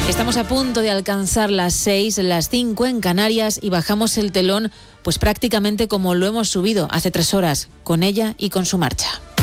Estamos a punto de alcanzar las 6, las 5 en Canarias y bajamos el telón pues prácticamente como lo hemos subido hace 3 horas, con ella y con su marcha.